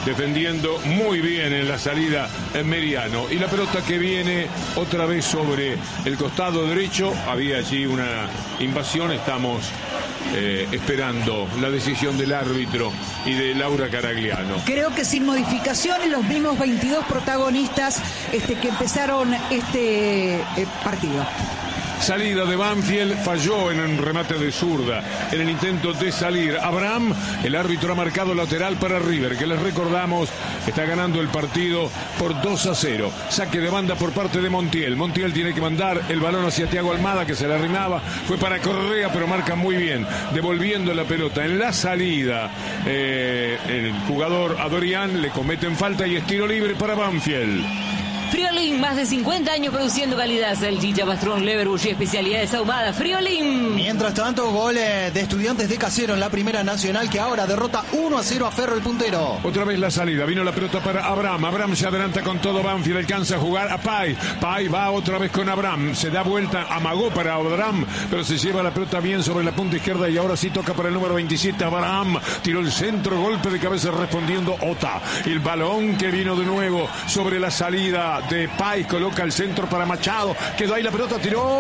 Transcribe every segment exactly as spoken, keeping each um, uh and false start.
defendiendo muy bien en la salida en Meriano. Y la pelota que viene otra vez sobre el costado derecho. Había allí una invasión. Estamos eh, esperando la decisión del árbitro y de Laura Caragliano. Creo que sin modificaciones, los mismos veintidós protagonistas este, que empezaron este eh, partido. Salida de Banfield, falló en un remate de zurda en el intento de salir. Abraham, el árbitro ha marcado lateral para River, que les recordamos está ganando el partido por dos a cero. Saque de banda por parte de Montiel. Montiel tiene que mandar el balón hacia Thiago Almada, que se le arrimaba. Fue para Correa, pero marca muy bien, devolviendo la pelota. En la salida, eh, el jugador Adorián le cometen falta y es tiro libre para Banfield. Friolín, más de cincuenta años produciendo calidad. Salchicha, pastrón, leverbush y especialidades ahumadas. Friolín. Mientras tanto, goles de Estudiantes de Casero en la Primera Nacional, que ahora derrota uno a cero a Ferro, el puntero. Otra vez la salida, vino la pelota para Abraham. Abraham se adelanta con todo Banfield, alcanza a jugar a Pay. Pay va otra vez con Abraham, se da vuelta, amagó para Abraham, pero se lleva la pelota bien sobre la punta izquierda y ahora sí toca para el número veintisiete, Abraham. Tiró el centro, golpe de cabeza respondiendo Ota. El balón que vino de nuevo sobre la salida de Pay, coloca el centro para Machado, quedó ahí la pelota,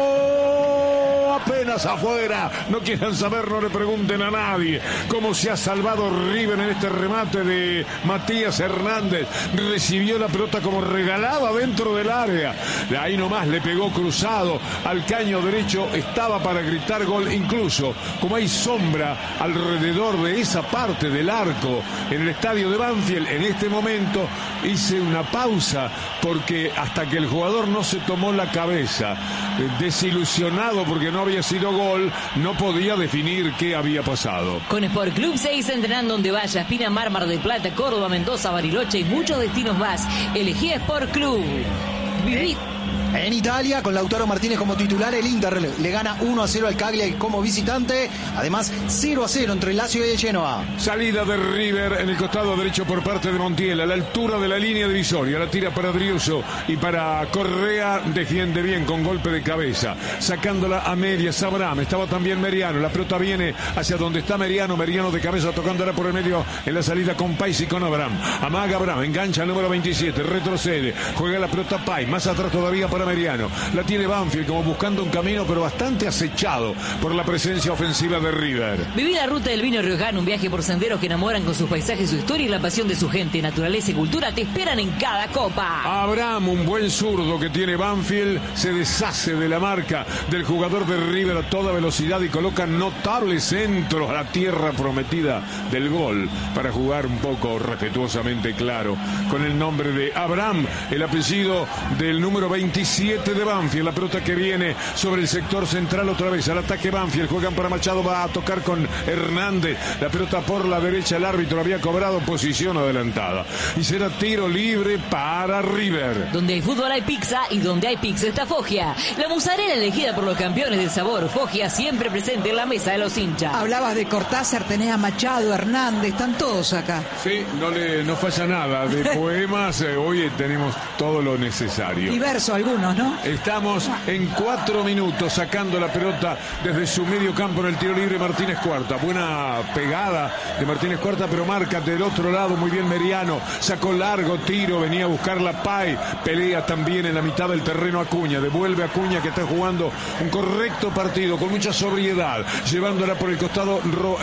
tiró apenas afuera. No quieran saber, no le pregunten a nadie cómo se ha salvado River en este remate de Matías Hernández. Recibió la pelota como regalada dentro del área, de ahí nomás le pegó cruzado al caño derecho. Estaba para gritar gol, incluso como hay sombra alrededor de esa parte del arco en el estadio de Banfield. En este momento hice una pausa porque hasta que el jugador no se tomó la cabeza, desilusionado porque no había sido gol, no podía definir qué había pasado. Con Sport Club seguís entrenando donde vayas. Pinamar, Mar del Plata, Córdoba, Mendoza, Bariloche y muchos destinos más. Elegí Sport Club. Viví. En Italia, con Lautaro Martínez como titular, el Inter le gana uno a cero al Cagliari como visitante. Además, cero a cero entre Lazio y Genoa. Salida de River en el costado derecho por parte de Montiel, a la altura de la línea divisoria. La tira para Driussi y para Correa. Defiende bien con golpe de cabeza, sacándola a medias. Abraham, estaba también Meriano. La pelota viene hacia donde está Meriano. Meriano de cabeza tocándola por el medio en la salida con Pais y con Abraham. Amaga Abraham, engancha al número veintisiete, retrocede, juega la pelota Pais, más atrás todavía para Meriano. La tiene Banfield como buscando un camino, pero bastante acechado por la presencia ofensiva de River. Viví la ruta del vino riojano, un viaje por senderos que enamoran con sus paisajes, su historia y la pasión de su gente. Naturaleza y cultura te esperan en cada copa. Abraham, un buen zurdo que tiene Banfield, se deshace de la marca del jugador de River a toda velocidad y coloca notables centros a la tierra prometida del gol, para jugar un poco respetuosamente claro con el nombre de Abraham, el apellido del número veintisiete de Banfield. La pelota que viene sobre el sector central otra vez al ataque Banfield, juegan para Machado, va a tocar con Hernández, la pelota por la derecha. El árbitro había cobrado posición adelantada y será tiro libre para River. Donde hay fútbol hay pizza y donde hay pizza está Foggia, la musarela elegida por los campeones del sabor. Foggia siempre presente en la mesa de los hinchas. Hablabas de Cortázar, tenés a Machado, Hernández, están todos acá. Sí, no le no falla nada de poemas. eh, hoy tenemos todo lo necesario Y verso algunos, ¿no? Estamos en cuatro minutos sacando la pelota desde su medio campo en el tiro libre Martínez Cuarta. Buena pegada de Martínez Cuarta, pero marca del otro lado muy bien Meriano. Sacó largo tiro, venía a buscar la Pay. Pelea también en la mitad del terreno Acuña. Devuelve a Acuña, que está jugando un correcto partido con mucha sobriedad, llevándola por el costado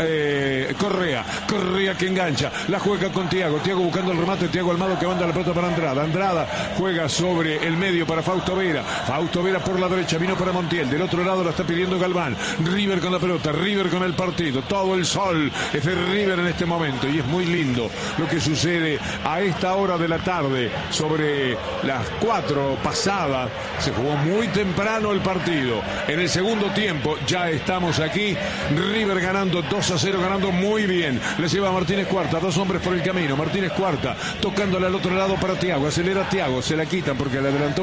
eh, Correa. Correa que engancha, la juega con Thiago. Thiago buscando el remate, Thiago Almado que manda la pelota para Andrada. Andrada juega sobre el medio para Fausto Vera. Fausto Vera por la derecha, vino para Montiel. Del otro lado la está pidiendo Galván. River con la pelota, River con el partido. Todo el sol es de River en este momento y es muy lindo lo que sucede a esta hora de la tarde. Sobre las cuatro pasadas se jugó muy temprano el partido. En el segundo tiempo ya estamos aquí. River ganando dos a cero, ganando muy bien. Le lleva a Martínez Cuarta, dos hombres por el camino. Martínez Cuarta tocándole al otro lado para Thiago. Acelera Thiago, se la quitan porque le adelantó mucho.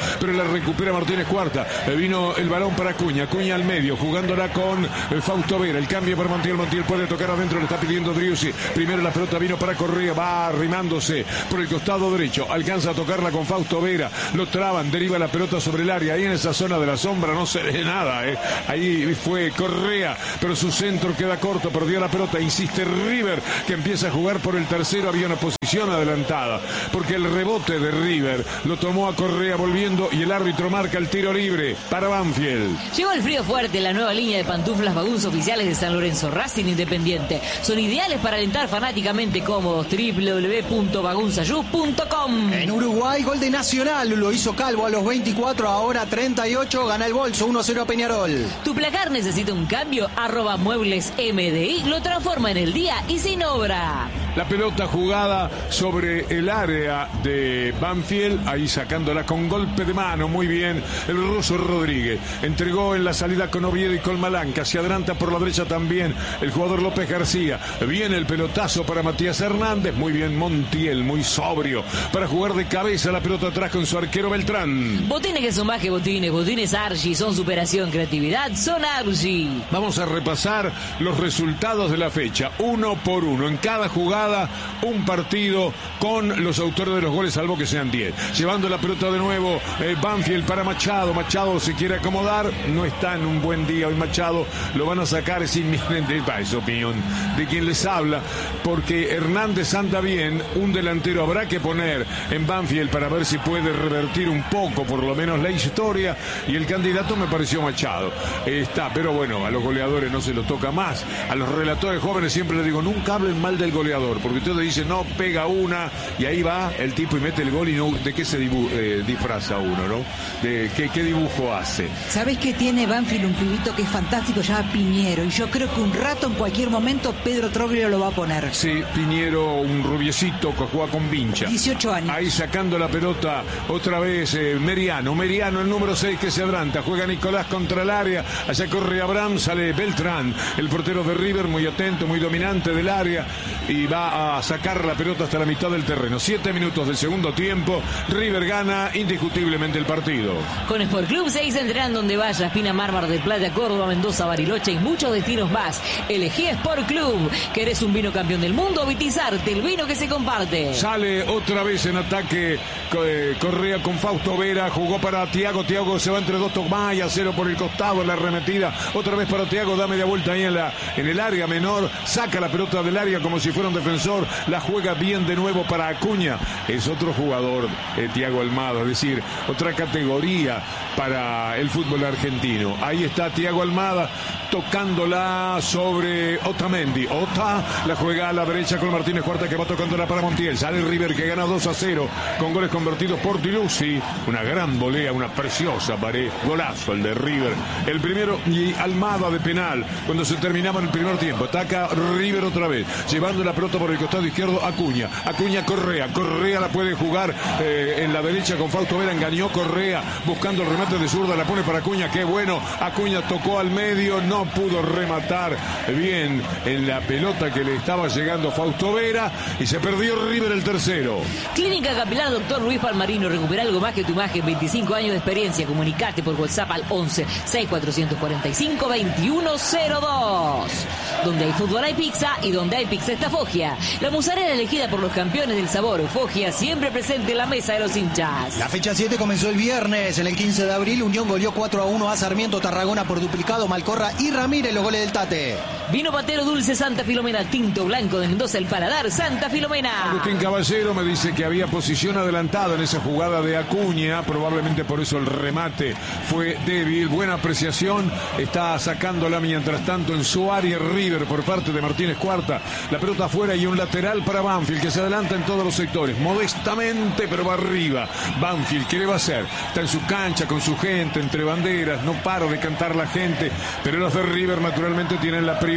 pero la recupera Martínez Cuarta. Eh, vino el balón para Acuña, Acuña al medio, jugándola con eh, Fausto Vera. El cambio para Montiel, Montiel puede tocar adentro, le está pidiendo Driussi. Primero la pelota vino para Correa, va arrimándose por el costado derecho, alcanza a tocarla con Fausto Vera, lo traban, deriva la pelota sobre el área. Ahí en esa zona de la sombra no se ve nada, eh. Ahí fue Correa, pero su centro queda corto, perdió la pelota, insiste River, que empieza a jugar por el tercero. Había una posición adelantada, porque el rebote de River lo tomó a Correa volviendo y el árbitro marca el tiro libre para Banfield. Llegó el frío fuerte, la nueva línea de pantuflas Baguns oficiales de San Lorenzo, Racing Independiente. Son ideales para alentar fanáticamente cómodos. doble u doble u doble u punto bagunsayú punto com. En Uruguay, gol de Nacional, lo hizo Calvo a los veinticuatro, ahora treinta y ocho, gana el bolso, uno a cero a Peñarol. Tu placar necesita un cambio, arroba muebles M D I, lo transforma en el día y sin obra. La pelota jugada sobre el área de Banfield, ahí sacándola con golpe de mano, muy bien, el ruso Rodríguez. Entregó en la salida con Oviedo y con Malanca, se adelanta por la derecha también el jugador López García. Viene el pelotazo para Matías Hernández, muy bien Montiel, muy sobrio, para jugar de cabeza la pelota atrás con su arquero Beltrán. Botines que son más que botines, botines Argy, son superación, creatividad, son Argy. Vamos a repasar los resultados de la fecha, uno por uno, en cada jugada un partido con los autores de los goles, salvo que sean diez. Llevando la pelota de nuevo eh, Banfield para Machado. Machado se quiere acomodar, no está en un buen día hoy Machado, lo van a sacar, es inminente, es opinión de quien les habla, porque Hernández anda bien, un delantero habrá que poner en Banfield para ver si puede revertir un poco por lo menos la historia, y el candidato me pareció Machado. Eh, está, pero bueno, a los goleadores no se lo toca más. A los relatores jóvenes siempre les digo, nunca hablen mal del goleador, porque ustedes dicen, no, pega una, y ahí va el tipo y mete el gol, y no, ¿de qué se dibu- eh, disfraza uno, no? ¿De qué, qué dibujo hace? ¿Sabés que tiene Banfield un pibito que es fantástico, se llama Piñero? Y yo creo que un rato, en cualquier momento, Pedro Troglio lo va a poner. Sí, Piñero, un rubiecito que juega con Vincha. dieciocho años. Ahí sacando la pelota otra vez eh, Meriano. Meriano, el número seis que se adelanta. Juega Nicolás contra el área. Allá corre Abraham, sale Beltrán, el portero de River, muy atento, muy dominante del área. Y va a sacar la pelota hasta la mitad del terreno. Siete minutos del segundo tiempo. River gana indiscutiblemente el partido. Con Sport Club seguís entrenando donde vayas. Espina, Mar del Plata, Córdoba, Mendoza, Bariloche y muchos destinos más. Elegí Sport Club. ¿Querés un vino campeón del mundo? Vitizarte, el vino que se comparte. Sale otra vez en ataque eh, Correa con Fausto Vera. Jugó para Thiago. Thiago se va entre dos Tomaya. Cero por el costado. La arremetida. Otra vez para Thiago. Da media vuelta ahí en, la, en el área menor. Saca la pelota del área como si fuera un defensor. La juega bien de nuevo para Acuña. Es otro jugador, eh, Thiago Almada. Es decir, otra categoría para el fútbol argentino. Ahí está Thiago Almada tocándola sobre Otamendi. Ota la juega a la derecha con Martínez Cuarta, que va tocándola para Montiel. Sale River, que gana dos a cero con goles convertidos por Driussi. Una gran volea, una preciosa pared. Golazo el de River. El primero, y Almada de penal cuando se terminaba el primer tiempo. Ataca River otra vez, llevando la pelota por el costado izquierdo. Acuña, Acuña Correa. Correa la puede jugar eh, en la derecha con Fausto Vera. Engañó Correa buscando el remate de zurda. La pone para Acuña. Qué bueno. Acuña tocó al medio. No pudo rematar bien en la pelota que le estaba llegando Fausto Vera. Y se perdió River el tercero. Clínica Capilar Doctor Luis Palmarino. Recupera algo más que tu imagen. veinticinco años de experiencia. Comunicate por WhatsApp al once seis cuatrocientos cuarenta y cinco veintiuno cero dos. Donde hay fútbol hay pizza, y donde hay pizza está Foggia. La musarela elegida por los campeones del sabor. Foggia siempre presente en la mesa de los hinchas. La fecha siete comenzó el viernes. En el quince de abril, Unión goleó cuatro a uno a Sarmiento. Tarragona por duplicado. Malcorra y Ramírez los goles del Tate. Vino Patero Dulce Santa Filomena. Tinto blanco de Mendoza, el paladar Santa Filomena. Agustín Caballero me dice que había posición adelantada en esa jugada de Acuña. Probablemente por eso el remate fue débil. Buena apreciación. Está sacándola mientras tanto en su área River por parte de Martínez Cuarta. La pelota afuera y un lateral para Banfield, que se adelanta en todos los sectores. Modestamente, pero va arriba. Banfield, ¿qué le va a hacer? Está en su cancha con su gente, entre banderas. No para de cantar la gente. Pero los de River naturalmente tienen la prioridad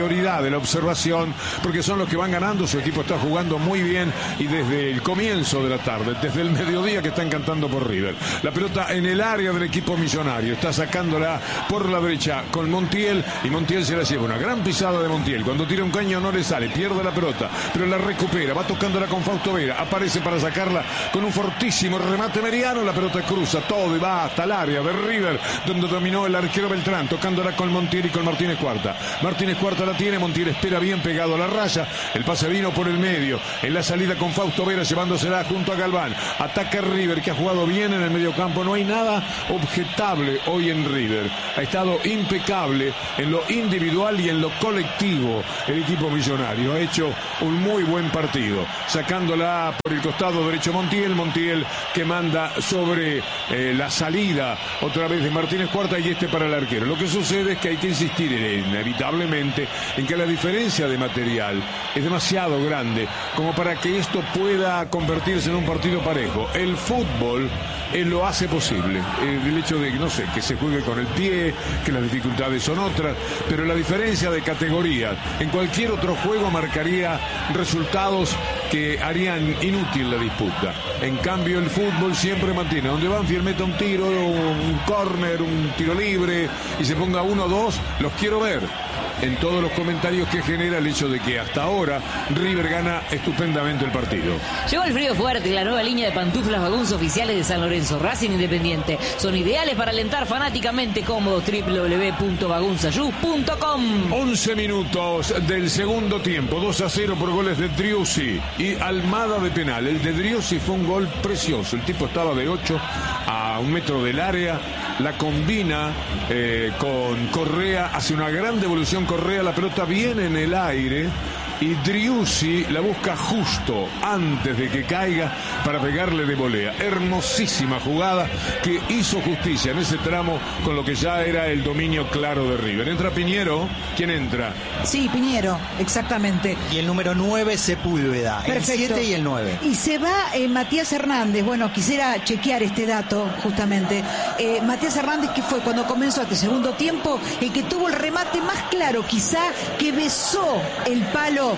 prioridad de la observación, porque son los que van ganando. Su equipo está jugando muy bien y desde el comienzo de la tarde, desde el mediodía que están cantando por River. La pelota en el área del equipo millonario, está sacándola por la derecha con Montiel y Montiel se la lleva. Una gran pisada de Montiel, cuando tira un caño no le sale, pierde la pelota, pero la recupera, va tocándola con Fausto Vera, aparece para sacarla con un fortísimo remate Meriano, la pelota cruza todo y va hasta el área de River, donde dominó el arquero Beltrán, tocándola con Montiel y con Martínez Cuarta. Martínez Cuarta la tiene, Montiel espera bien pegado a la raya, el pase vino por el medio, en la salida con Fausto Vera llevándosela junto a Galván, ataca River que ha jugado bien en el mediocampo, no hay nada objetable hoy en River, ha estado impecable en lo individual y en lo colectivo el equipo millonario, ha hecho un muy buen partido, sacándola por el costado derecho Montiel, Montiel que manda sobre eh, la salida otra vez de Martínez Cuarta y este para el arquero. Lo que sucede es que hay que insistir en, inevitablemente en que la diferencia de material es demasiado grande como para que esto pueda convertirse en un partido parejo. El fútbol eh, lo hace posible, eh, el hecho de que no sé, que se juegue con el pie, que las dificultades son otras, pero la diferencia de categorías en cualquier otro juego marcaría resultados que harían inútil la disputa. En cambio el fútbol siempre mantiene, donde Banfield meta un tiro, un córner, un tiro libre y se ponga uno o dos, los quiero ver. En todos los comentarios que genera el hecho de que hasta ahora River gana estupendamente el partido. Llegó el frío fuerte, la nueva línea de pantuflas Bagunza oficiales de San Lorenzo, Racing Independiente. Son ideales para alentar fanáticamente, cómodos, doble u doble u doble u punto bagunzayú punto com. once minutos del segundo tiempo, dos a cero por goles de Driussi y Almada de penal. El de Driussi fue un gol precioso, el tipo estaba de ocho a un metro del área, la combina eh, con Correa, hace una gran devolución Correa, la pelota viene en el aire y Driussi la busca justo antes de que caiga para pegarle de volea. Hermosísima jugada que hizo justicia en ese tramo con lo que ya era el dominio claro de River. Entra Piñero. ¿Quién entra? Sí, Piñero, exactamente. Y el número nueve, Sepúlveda. Perfecto. El siete y el nueve. Y se va eh, Matías Hernández. Bueno, quisiera chequear este dato, justamente. Eh, Matías Hernández, que fue cuando comenzó este segundo tiempo, el que tuvo el remate más claro, quizá, que besó el palo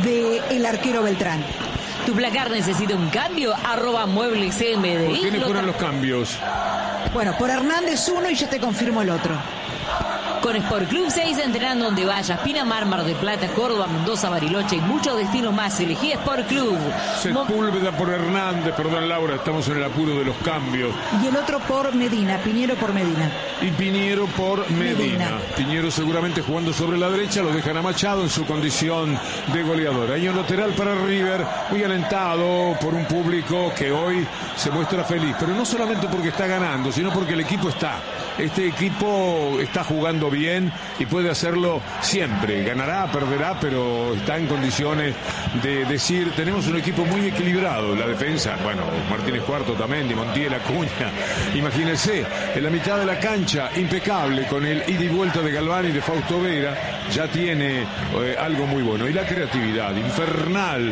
del arquero Beltrán. ¿Tu placar necesita un cambio? Arroba Muebles M D I. ¿Por quiénes fueron los cambios? Bueno, por Hernández uno y yo te confirmo el otro. Con Sport Club seis, entrenando donde vayas. Pinamar, Mar del Plata, Córdoba, Mendoza, Bariloche y muchos destinos más. Elegí Sport Club. Sepúlveda por Hernández, perdón Laura, estamos en el apuro de los cambios. Y el otro por Medina, Piñero por Medina. Y Piñero por Medina. Medina. Piñero seguramente jugando sobre la derecha, lo dejan a Machado en su condición de goleador. Hay un lateral para River, muy alentado por un público que hoy se muestra feliz, pero no solamente porque está ganando, sino porque el equipo está. Este equipo está jugando bien y puede hacerlo siempre. Ganará, perderá, pero está en condiciones de decir, tenemos un equipo muy equilibrado. La defensa, bueno, Martínez Cuarto también, de Montiel, Acuña. Imagínense, en la mitad de la cancha, impecable, con el ida y vuelta de Galván y de Fausto Vera, ya tiene eh, algo muy bueno. Y la creatividad infernal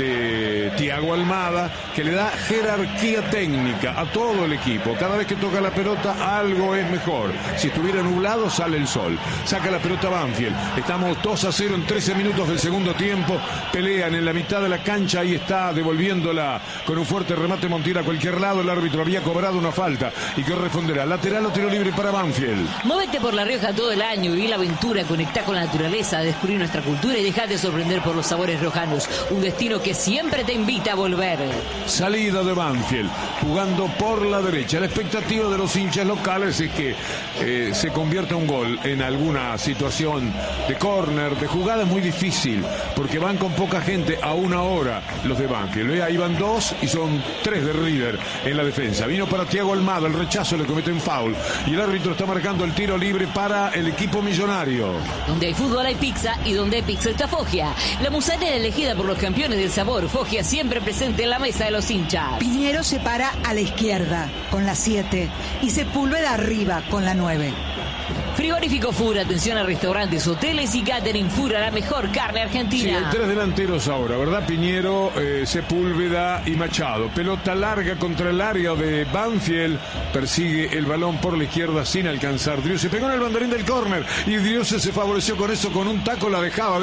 de Thiago Almada, que le da jerarquía técnica a todo el equipo. Cada vez que toca la pelota, algo es mejor. Si estuviera nublado, sale el sol. Saca la pelota Banfield. Estamos dos a cero en trece minutos del segundo tiempo. Pelean en la mitad de la cancha. Ahí está devolviéndola con un fuerte remate Montiel a cualquier lado. El árbitro había cobrado una falta y que responderá. Lateral o tiro libre para Banfield. Móvete por La Rioja todo el año. Viví la aventura, conectá con la naturaleza, descubrir nuestra cultura y dejate sorprender por los sabores riojanos. Un destino que siempre te invita a volver. Salida de Banfield, jugando por la derecha. La expectativa de los hinchas locales es que eh, se convierta un gol en alguna situación de córner, de jugada. Es muy difícil porque van con poca gente a una hora los de Banfield. ¿Eh? Ahí van dos y son tres de River en la defensa. Vino para Thiago Almada, el rechazo, le cometen foul y el árbitro está marcando el tiro libre para el equipo millonario. Donde hay fútbol hay pizza y donde hay pizza está Foggia. La musanera elegida por los campeones del sabor. Foggia siempre presente en la mesa de los hinchas. Piñero se para a la izquierda con la siete y Sepúlveda arriba con la nueve. Frigorífico Fura, atención a restaurantes, hoteles y catering. Fura, la mejor carne Sí, argentina. hay tres delanteros ahora, ¿verdad? Piñero, eh, Sepúlveda y Machado. Pelota larga contra el área de Banfield. Persigue el balón por la izquierda sin alcanzar. Driussi pegó en el banderín del córner y Driussi se favoreció con eso, con un taco la dejaba.